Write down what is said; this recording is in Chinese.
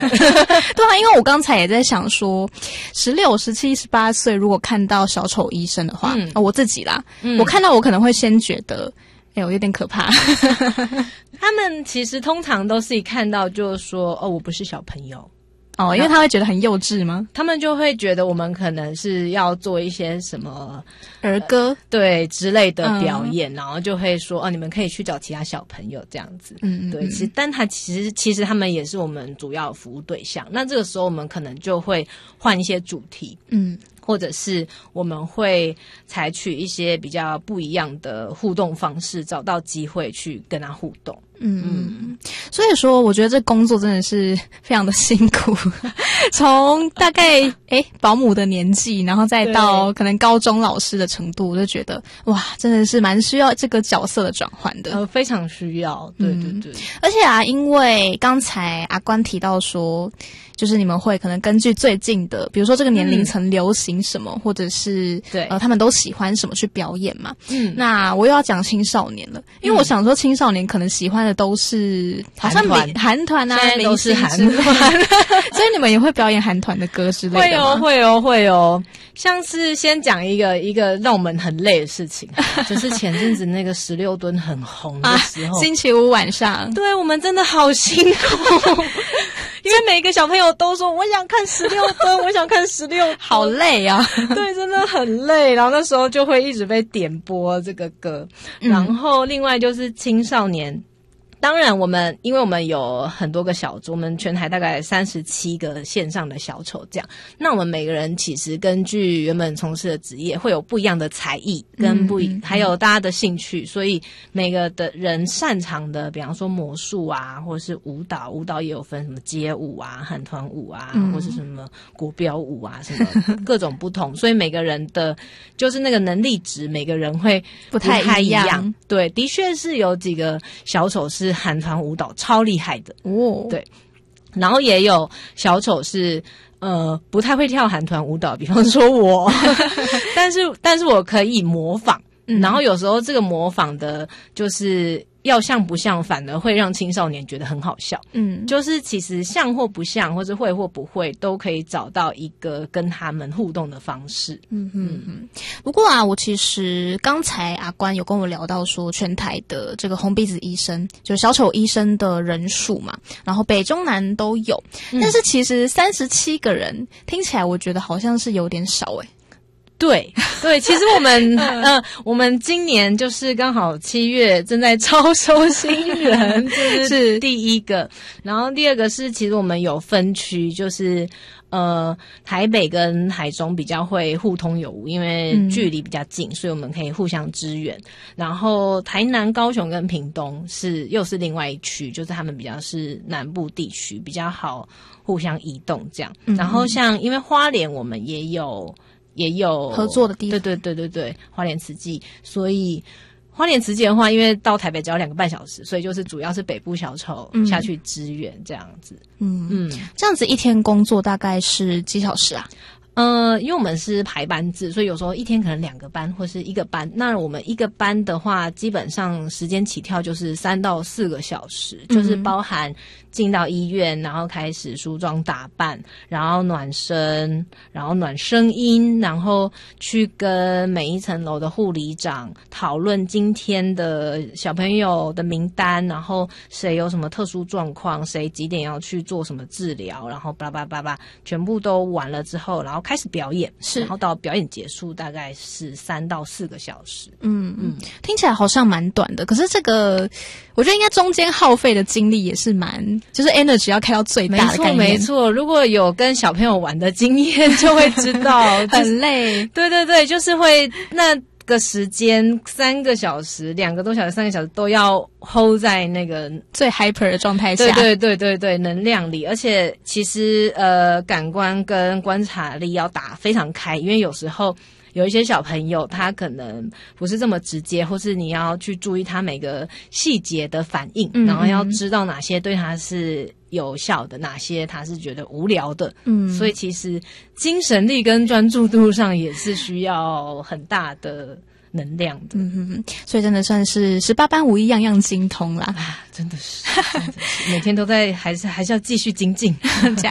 对啊，因为我刚才也在想说16、17、18岁如果看到小丑医生的话，我自己啦，我看到我可能会先觉得我有点可怕。 他们其实通常都是一看到就是说我不是小朋友。 因为他会觉得很幼稚吗？ 他们就会觉得我们可能是要做一些什么儿歌对之类的表演，然后就会说你们可以去找其他小朋友这样子。对，但他其实他们也是我们主要服务对象。那这个时候我们可能就会换一些主题，或者是我们会采取一些比较不一样的互动方式，找到机会去跟他互动。 所以说我觉得这工作真的是非常的辛苦，从大概保姆的年纪，然后再到可能高中老师的程度，我就觉得哇，真的是蛮需要这个角色的转换的。 非常需要。对对对。 而且因为刚才阿关提到说，就是你们会可能根据最近的，比如说这个年龄层流行什么，或者是他们都喜欢什么去表演嘛。那我又要讲青少年了，因为我想说青少年可能喜欢的都是好像韩团啊， 现在都是韩团，所以你们也会表演韩团的歌之类的吗？ 会哦。像是先讲一个让我们很累的事情，就是前阵子那个16吨很红的时候， 星期五晚上， 对我们真的好辛苦。因为每一个小朋友都说我想看16吨，我想看16吨， 好累啊。 对，真的很累。然后那时候就会一直被点播这个歌。然后另外就是青少年，当然因为我们有很多个小组，我们全台大概37个线上的小丑这样。那我们每个人其实根据原本从事的职业会有不一样的才艺跟还有大家的兴趣，所以每个的人擅长的，比方说魔术啊，或者是舞蹈也有分什么街舞啊、韩团舞啊，或是什么国标舞啊，什么各种不同。所以每个人的就是那个能力值，每个人会不太一样。对，的确是有几个小丑是韩团舞蹈超厉害的对，然后也有小丑是不太会跳韩团舞蹈，比方说我，但是我可以模仿，然后有时候这个模仿的就是要像不像，反而会让青少年觉得很好笑。就是其实像或不像，或是会或不会，都可以找到一个跟他们互动的方式。 不过我其实刚才阿关有跟我聊到说，全台的这个红鼻子医生，就是小丑医生的人数嘛，然后北中南都有，但是其实37个人听起来，我觉得好像是有点少对，其实我们今年就是刚好7月正在招收新人，这是第一个。然后第二个是，其实我们有分区，就是台北跟台中比较会互通有无，因为距离比较近，所以我们可以互相支援。然后台南、高雄跟屏东又是另外一区，就是他们比较是南部地区，比较好互相移动这样。然后因为花莲我们也有合作的地方， 对，花莲慈济，所以花莲慈济的话，因为到台北只要2个半小时，所以就是主要是北部小丑下去支援这样子。 这样子一天工作大概是几小时啊？ 因为我们是排班制，所以有时候一天可能2个班或是1个班。那我们1个班的话，基本上时间起跳就是3到4个小时，就是包含进到医院，然后开始梳妆打扮，然后暖身，然后暖声音，然后去跟每一层楼的护理长讨论今天的小朋友的名单，然后谁有什么特殊状况，谁几点要去做什么治疗，然后巴拉巴拉全部都完了之后，然后开始表演，然后到表演结束大概是3到4个小时。 听起来好像蛮短的，可是这个我觉得应该中间耗费的精力也是就是 energy 要开到最大的概念。 没错，如果有跟小朋友玩的经验就会知道很累。 对，就是会那个时间3个小时、2个多小时、3个小时都要 hold 在那个最 hyper 的状态下。 对，能量里。而且其实感官跟观察力要打非常开，因为有时候有一些小朋友他可能不是这么直接，或是你要去注意他每个细节的反应，然后要知道哪些对他是有效的，哪些他是觉得无聊的。所以其实精神力跟专注度上也是需要很大的能量的。 所以真的算是18般武艺样样精通啦。 真的是每天都在还是要继续精进。